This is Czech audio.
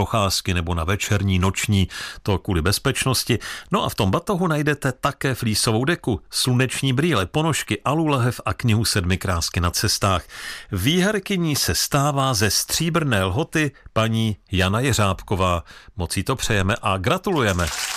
procházky nebo na večerní, noční, to kvůli bezpečnosti. No a v tom batohu najdete také flísovou deku, sluneční brýle, ponožky, alulahev a knihu 7 krásky na cestách. Výherkyní se stává ze Stříbrné Lhoty paní Jana Jeřábková. Moc jí to přejeme a gratulujeme.